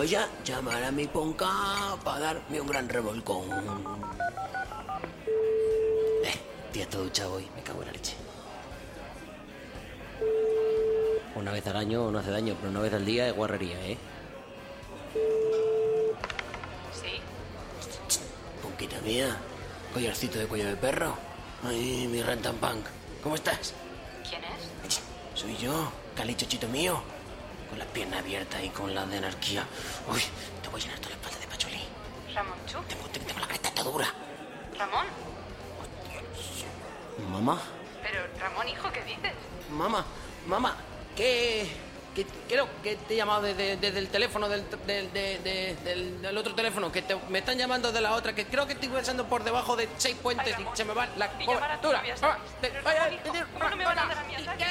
voy a llamar a mi ponca para darme un gran revolcón. Tía, todo duchado hoy, me cago en la leche. Una vez al año no hace daño, pero una vez al día es guarrería, ¿eh? Sí. Ponquita mía, collarcito de cuello de perro. Ay, mi rantanpunk. ¿Cómo estás? ¿Quién es? Soy yo, Calichochito mío. Con las piernas abiertas y con la de anarquía. Uy, te voy a llenar toda la espalda de pachulí. Ramón Chu. Tengo la cresta tan dura. Ramón. ¿Mamá? Pero, Ramón, hijo, ¿qué dices? Mamá, ¿qué creo que te he llamado desde el teléfono del otro teléfono, que me están llamando de la otra, que creo que estoy pasando por debajo de 6 puentes. Ay, Ramón, y se me va la y llamar a tu cobertura. novia, ¿sabes? Pero, Ramón, hijo, ¿cómo no me van a dar a mí ataques?